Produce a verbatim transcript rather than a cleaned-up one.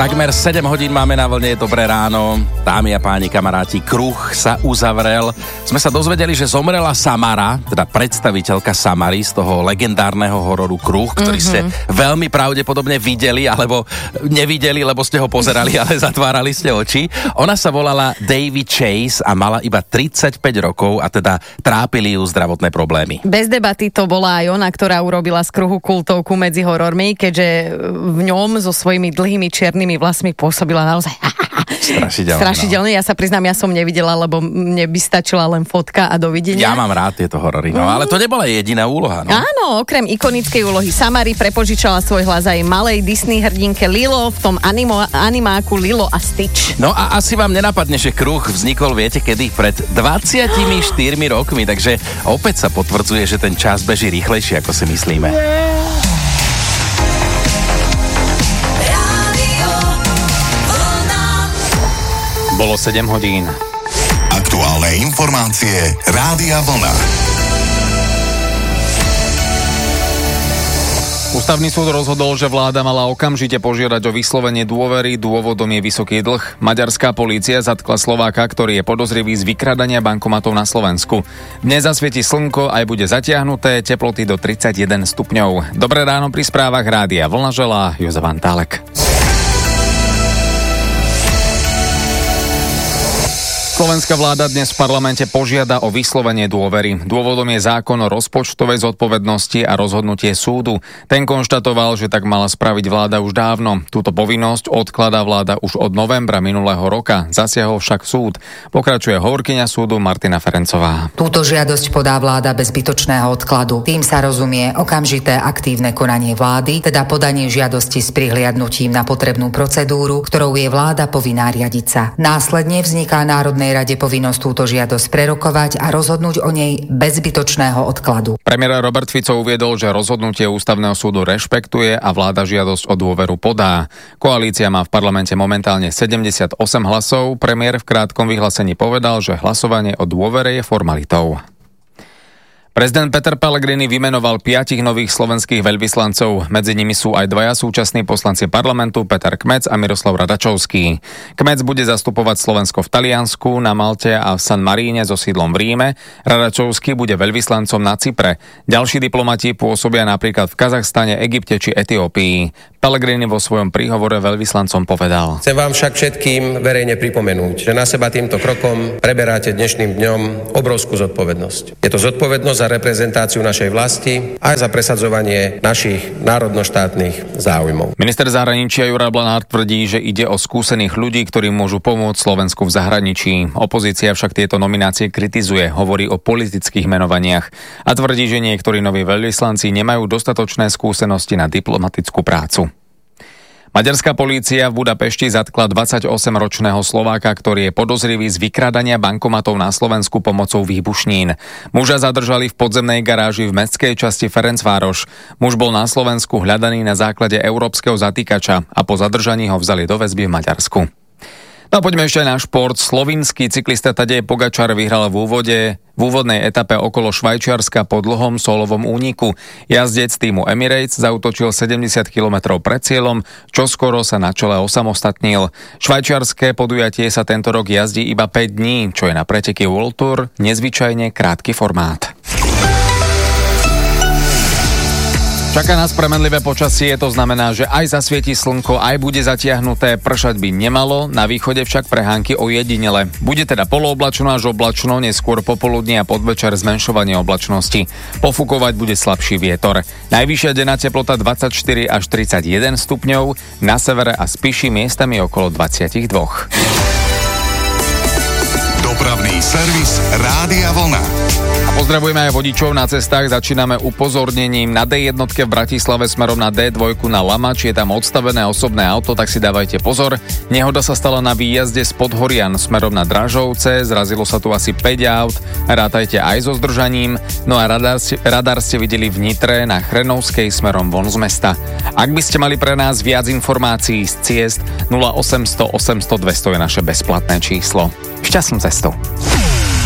Takmer sedem hodín máme na vlne, je dobré ráno. Dámy a páni, kamaráti, kruh sa uzavrel. Sme sa dozvedeli, že zomrela Samara, teda predstaviteľka Samary z toho legendárneho hororu Kruh, ktorý ste mm-hmm. veľmi pravdepodobne videli, alebo nevideli, lebo ste ho pozerali, ale zatvárali ste oči. Ona sa volala Davy Chase a mala iba tridsaťpäť rokov a teda trápili ju zdravotné problémy. Bez debaty to bola aj ona, ktorá urobila z Kruhu kultovku medzi horormi, keďže v ňom so svojimi dlhými čiernymi vlasmi pôsobila naozaj strašidelne. Strašidelne, no. Ja sa priznám, ja som nevidela, lebo mne by stačila len fotka a dovidenia. Ja mám rád tieto horory, no, mm. ale to nebola jediná úloha. No. Áno, okrem ikonickej úlohy Samary prepožičala svoj hlas aj malej Disney hrdinke Lilo v tom animo, animáku Lilo a Stitch. No a asi vám nenapadne, že Kruh vznikol, viete kedy? Pred dvadsiatimi štyrmi rokmi, takže opäť sa potvrdzuje, že ten čas beží rýchlejšie, ako si myslíme. Yeah. Bolo sedem hodín. Aktuálne informácie Rádia Vlna. Ústavný súd rozhodol, že vláda mala okamžite požiadať o vyslovenie dôvery, dôvodom je vysoký dlh. Maďarská polícia zatkla Slováka, ktorý je podozrivý z vykradania bankomatov na Slovensku. Dnes zasvieti slnko, aj bude zatiahnuté, teploty do tridsaťjeden stupňov. Dobré ráno pri správach Rádia Vlna želá Jozef Antálek. Slovenská vláda dnes v parlamente požiada o vyslovenie dôvery. Dôvodom je zákon o rozpočtovej zodpovednosti a rozhodnutie súdu. Ten konštatoval, že tak mala spraviť vláda už dávno. Túto povinnosť odkladá vláda už od novembra minulého roka. Zasiahol však súd. Pokračuje hovorkyňa súdu Martina Ferencová. Túto žiadosť podá vláda bez zbytočného odkladu. Tým sa rozumie okamžité aktívne konanie vlády, teda podanie žiadosti s prihliadnutím na potrebnú procedúru, ktorou je vláda povinná riadiť sa. Následne vzniká Národnej rade povinnosť túto žiadosť prerokovať a rozhodnúť o nej bez zbytočného odkladu. Premiér Robert Fico uviedol, že rozhodnutie Ústavného súdu rešpektuje a vláda žiadosť o dôveru podá. Koalícia má v parlamente momentálne sedemdesiatosem hlasov. Premiér v krátkom vyhlásení povedal, že hlasovanie o dôvere je formalitou. Prezident Peter Pellegrini vymenoval piatich nových slovenských veľvyslancov. Medzi nimi sú aj dvaja súčasní poslanci parlamentu, Peter Kmec a Miroslav Radačovský. Kmec bude zastupovať Slovensko v Taliansku, na Malte a v San Maríne so sídlom v Ríme. Radačovský bude veľvyslancom na Cypre. Ďalší diplomati pôsobia napríklad v Kazachstane, Egypte či Etiópii. Pellegrini vo svojom príhovore veľvyslancom povedal: Chcem vám však všetkým verejne pripomenúť, že na seba týmto krokom preberáte dnešným dňom obrovskú zodpovednosť. Je to zodpovednosť za reprezentáciu našej vlasti aj za presadzovanie našich národnoštátnych záujmov. Minister zahraničia Juraj Blanár tvrdí, že ide o skúsených ľudí, ktorí môžu pomôcť Slovensku v zahraničí. Opozícia však tieto nominácie kritizuje, hovorí o politických menovaniach a tvrdí, že niektorí noví veľvyslanci nemajú dostatočné skúsenosti na diplomatickú prácu. Maďarská polícia v Budapešti zatkla dvadsaťosemročného Slováka, ktorý je podozrivý z vykrádania bankomatov na Slovensku pomocou výbušnín. Muža zadržali v podzemnej garáži v mestskej časti Ferencvároš. Muž bol na Slovensku hľadaný na základe európskeho zatýkača a po zadržaní ho vzali do väzby v Maďarsku. No a poďme ešte aj na šport. Slovinský cyklista Tadej Pogačar vyhral v úvode v úvodnej etape okolo Švajčiarska po dlhom solovom úniku. Jazdec týmu Emirates zaútočil sedemdesiat kilometrov pred cieľom, čo skoro sa na čele osamostatnil. Švajčiarske podujatie sa tento rok jazdí iba päť dní, čo je na preteky World Tour nezvyčajne krátky formát. Čaká nás premenlivé počasie, to znamená, že aj zasvieti slnko, aj bude zatiahnuté, pršať by nemalo, na východe však prehánky ojedinele. Bude teda polooblačno až oblačno, neskôr popoludní a podvečer zmenšovanie oblačnosti. Pofúkovať bude slabší vietor. Najvyššia denná teplota dvadsaťštyri až tridsaťjeden stupňov, na severe a Spiši miestami okolo dvadsaťdva. Dopravný servis Rádia Vlna. A pozdravujeme aj vodičov na cestách. Začíname upozornením na dé jedna v Bratislave smerom na dé dva na Lamač. Je tam odstavené osobné auto, tak si dávajte pozor. Nehoda sa stala na výjazde z Podhorian smerom na Dražovce. Zrazilo sa tu asi päť aut. Rátajte aj so zdržaním. No a radar, radar ste videli v Nitre na Chrenovskej smerom von z mesta. Ak by ste mali pre nás viac informácií z ciest, nula osemsto osemsto dvesto je naše bezplatné číslo. Šťastnú cestu.